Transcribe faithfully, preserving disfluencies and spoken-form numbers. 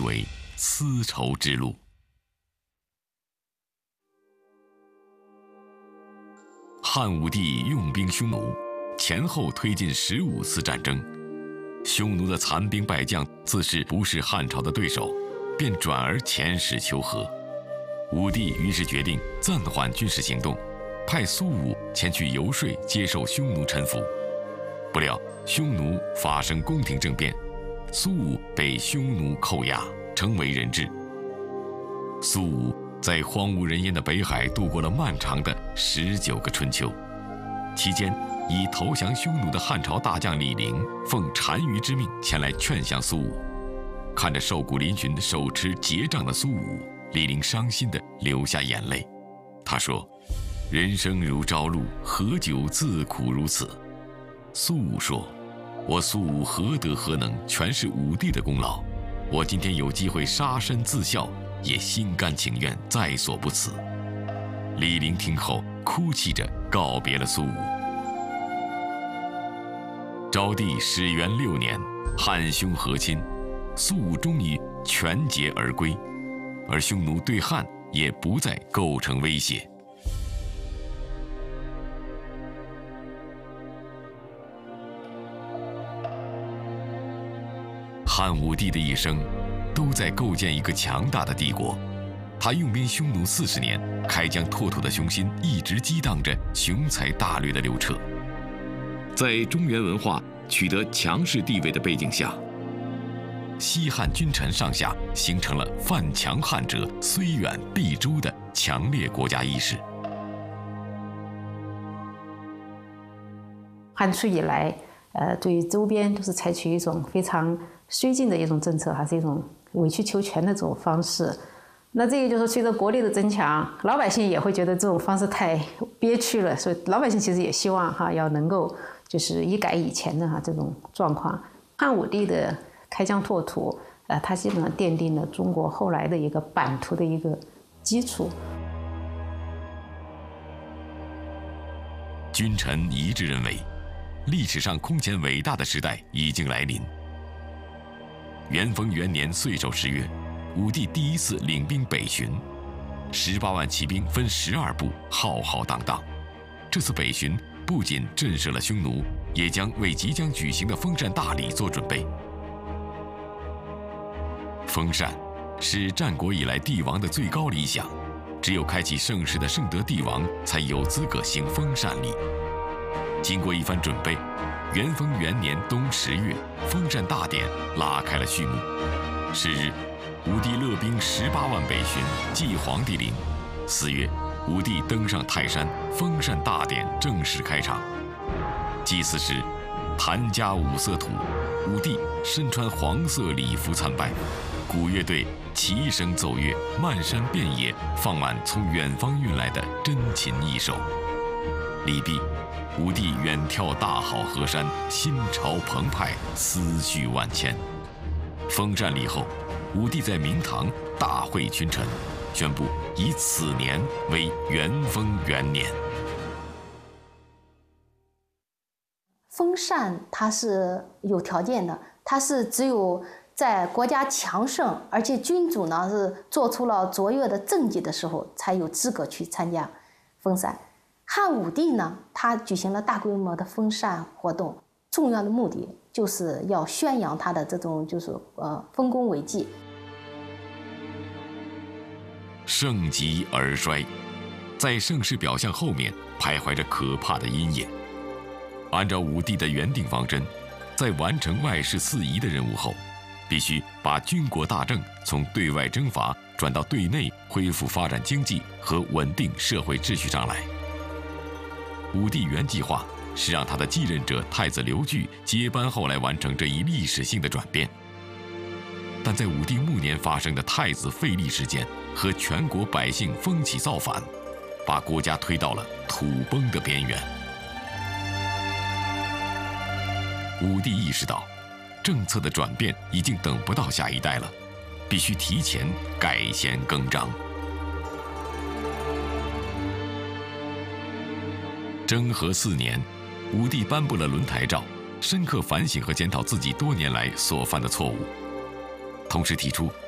为丝绸之路。汉武帝用兵匈奴，前后推进十五次战争，匈奴的残兵败将自是不是汉朝的对手，便转而遣使求和。武帝于是决定暂缓军事行动，派苏武前去游说接受匈奴臣服。不料匈奴发生宫廷政变，苏武被匈奴扣押，成为人质。苏武在荒无人烟的北海度过了漫长的十九个春秋，期间以投降匈奴的汉朝大将李陵奉单于之命前来劝降苏武。看着瘦骨嶙峋、手持桀杖的苏武，李陵伤心地流下眼泪。他说：“人生如朝露，何久自苦如此？”苏武说：“我苏武何德何能，全是武帝的功劳。我今天有机会杀身自效，也心甘情愿，在所不辞。”李陵听后哭泣着告别了苏武。昭帝始元六年，汉匈和亲，苏武终于全节而归，而匈奴对汉也不再构成威胁。汉武帝的一生都在构建一个强大的帝国，他用兵匈奴四十年，开疆拓土的雄心一直激荡着雄才大略的刘彻。在中原文化取得强势地位的背景下，西汉君臣上下形成了犯强汉者虽远必诛的强烈国家意识。 汉初以来，呃，对于周边都是采取一种非常绥靖的一种政策，还是一种委曲求全的这种方式。那这个就是随着国力的增强，老百姓也会觉得这种方式太憋屈了，所以老百姓其实也希望哈要能够就是一改以前的哈这种状况。汉武帝的开疆拓土，呃，它基本上奠定了中国后来的一个版图的一个基础。 君臣一致认为，历史上空前伟大的时代已经来临。元丰元年岁首十月，武帝第一次领兵北巡，十八万骑兵分十二部，浩浩荡荡。这次北巡不仅震慑了匈奴，也将为即将举行的封禅大礼做准备。封禅是战国以来帝王的最高理想，只有开启盛世的圣德帝王才有资格行封禅礼。经过一番准备，元丰元年冬十月，封禅大典拉开了序幕。是日，武帝勒兵十八万北巡，祭皇帝陵。四月，武帝登上泰山，封禅大典正式开场。祭祀时，谭家五色土，武帝身穿黄色礼服参拜，鼓乐队齐声奏乐，漫山遍野放满从远方运来的珍禽异兽。礼毕，武帝远眺大好河山，心潮澎湃，思绪万千。封禅礼后，武帝在明堂大会群臣，宣布以此年为元丰元年。 封禅它是有条件的，它是只有在国家强盛，而且君主呢是做出了卓越的政绩的时候，才有资格去参加封禅。汉武帝呢，他举行了大规模的封禅活动，重要的目的就是要宣扬他的这种就是呃丰功伟绩。 盛极而衰，在盛世表象后面徘徊着可怕的阴影。按照武帝的原定方针，在完成外事四夷的任务后，必须把军国大政从对外征伐转到对内恢复发展经济和稳定社会秩序上来。武帝原计划是让他的继任者太子刘据接班后来完成这一历史性的转变，但在武帝暮年发生的太子废立事件和全国百姓风起造反，把国家推到了土崩的边缘。武帝意识到，政策的转变已经等不到下一代了，必须提前改弦更张。征和四年，武帝颁布了轮台诏，深刻反省和检讨自己多年来所犯的错误，同时提出